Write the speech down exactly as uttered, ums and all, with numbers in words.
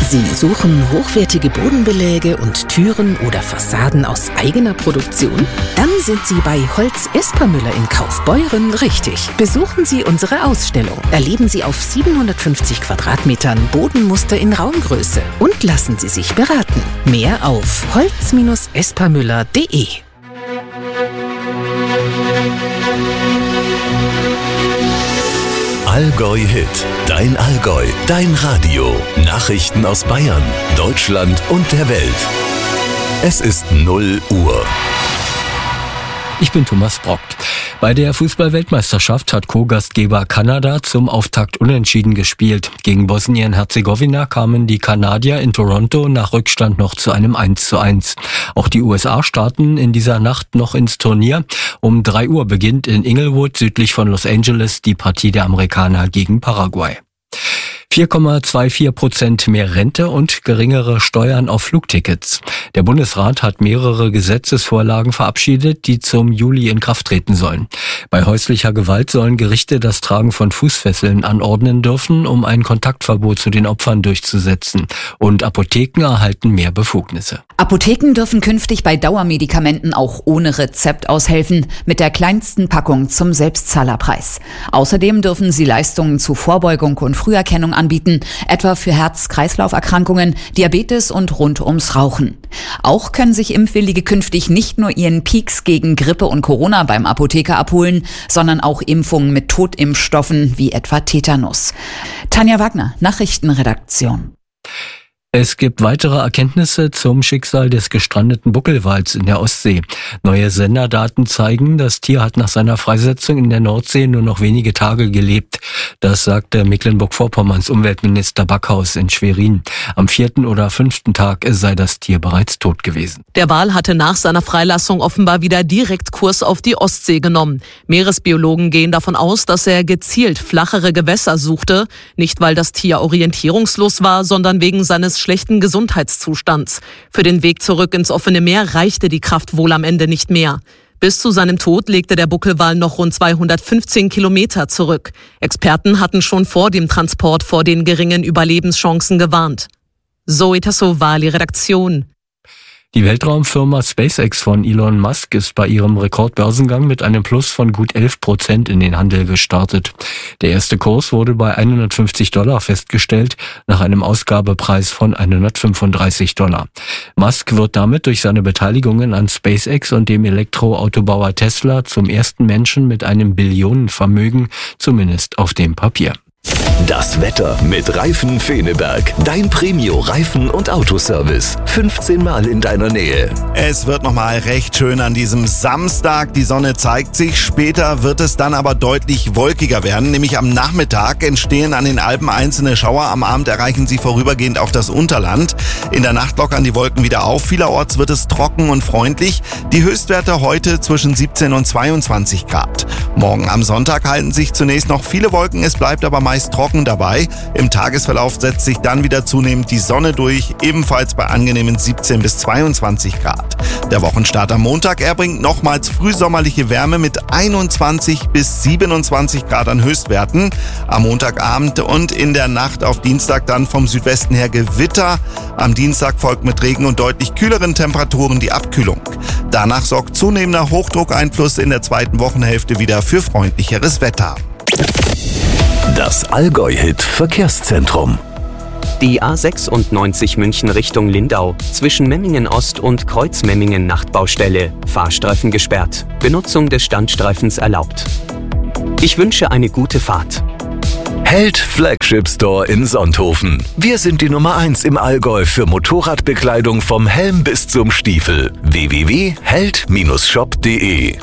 Sie suchen hochwertige Bodenbeläge und Türen oder Fassaden aus eigener Produktion? Dann sind Sie bei Holz Espermüller in Kaufbeuren richtig. Besuchen Sie unsere Ausstellung. Erleben Sie auf siebenhundertfünfzig Quadratmetern Bodenmuster in Raumgröße und lassen Sie sich beraten. Mehr auf holz Bindestrich espermüller punkt de. Allgäu Hit, dein Allgäu, dein Radio. Nachrichten aus Bayern, Deutschland und der Welt. Es ist null Uhr. Ich bin Thomas Brockt. Bei der Fußball-Weltmeisterschaft hat Co-Gastgeber Kanada zum Auftakt unentschieden gespielt. Gegen Bosnien-Herzegowina kamen die Kanadier in Toronto nach Rückstand noch zu einem eins zu eins. Auch die U S A starten in dieser Nacht noch ins Turnier. Um drei Uhr beginnt in Inglewood südlich von Los Angeles die Partie der Amerikaner gegen Paraguay. vier Komma vierundzwanzig Prozent mehr Rente und geringere Steuern auf Flugtickets. Der Bundesrat hat mehrere Gesetzesvorlagen verabschiedet, die zum Juli in Kraft treten sollen. Bei häuslicher Gewalt sollen Gerichte das Tragen von Fußfesseln anordnen dürfen, um ein Kontaktverbot zu den Opfern durchzusetzen. Und Apotheken erhalten mehr Befugnisse. Apotheken dürfen künftig bei Dauermedikamenten auch ohne Rezept aushelfen, mit der kleinsten Packung zum Selbstzahlerpreis. Außerdem dürfen sie Leistungen zu Vorbeugung und Früherkennung anbieten, etwa für Herz-Kreislauf-Erkrankungen, Diabetes und rund ums Rauchen. Auch können sich Impfwillige künftig nicht nur ihren Peaks gegen Grippe und Corona beim Apotheker abholen, sondern auch Impfungen mit Totimpfstoffen wie etwa Tetanus. Tanja Wagner, Nachrichtenredaktion. Es gibt weitere Erkenntnisse zum Schicksal des gestrandeten Buckelwals in der Ostsee. Neue Senderdaten zeigen, das Tier hat nach seiner Freisetzung in der Nordsee nur noch wenige Tage gelebt. Das sagte Mecklenburg-Vorpommerns Umweltminister Backhaus in Schwerin. Am vierten oder fünften Tag sei das Tier bereits tot gewesen. Der Wal hatte nach seiner Freilassung offenbar wieder direkt Kurs auf die Ostsee genommen. Meeresbiologen gehen davon aus, dass er gezielt flachere Gewässer suchte. Nicht, weil das Tier orientierungslos war, sondern wegen seines schlechten Gesundheitszustands. Für den Weg zurück ins offene Meer reichte die Kraft wohl am Ende nicht mehr. Bis zu seinem Tod legte der Buckelwal noch rund zweihundertfünfzehn Kilometer zurück. Experten hatten schon vor dem Transport vor den geringen Überlebenschancen gewarnt. Zoe Tassovali, Redaktion. Die Weltraumfirma SpaceX von Elon Musk ist bei ihrem Rekordbörsengang mit einem Plus von gut elf Prozent in den Handel gestartet. Der erste Kurs wurde bei hundertfünfzig Dollar festgestellt, nach einem Ausgabepreis von hundertfünfunddreißig Dollar. Musk wird damit durch seine Beteiligungen an SpaceX und dem Elektroautobauer Tesla zum ersten Menschen mit einem Billionenvermögen, zumindest auf dem Papier. Das Wetter mit Reifen Feneberg. Dein Premio-Reifen- und Autoservice. fünfzehn Mal in deiner Nähe. Es wird nochmal recht schön an diesem Samstag. Die Sonne zeigt sich. Später wird es dann aber deutlich wolkiger werden. Nämlich am Nachmittag entstehen an den Alpen einzelne Schauer. Am Abend erreichen sie vorübergehend auch das Unterland. In der Nacht lockern die Wolken wieder auf. Vielerorts wird es trocken und freundlich. Die Höchstwerte heute zwischen siebzehn und zweiundzwanzig Grad. Morgen am Sonntag halten sich zunächst noch viele Wolken. Es bleibt aber meist trocken dabei. Im Tagesverlauf setzt sich dann wieder zunehmend die Sonne durch, ebenfalls bei angenehmen siebzehn bis zweiundzwanzig Grad. Der Wochenstart am Montag, er bringt nochmals frühsommerliche Wärme mit einundzwanzig bis siebenundzwanzig Grad an Höchstwerten. Am Montagabend und in der Nacht auf Dienstag dann vom Südwesten her Gewitter. Am Dienstag folgt mit Regen und deutlich kühleren Temperaturen die Abkühlung. Danach sorgt zunehmender Hochdruckeinfluss in der zweiten Wochenhälfte wieder für freundlicheres Wetter. Das Allgäu-Hit Verkehrszentrum. Die A sechsundneunzig München Richtung Lindau, zwischen Memmingen Ost und Kreuzmemmingen Nachtbaustelle, Fahrstreifen gesperrt, Benutzung des Standstreifens erlaubt. Ich wünsche eine gute Fahrt. Held Flagship Store in Sonthofen. Wir sind die Nummer eins im Allgäu für Motorradbekleidung vom Helm bis zum Stiefel. w w w punkt held Bindestrich shop punkt de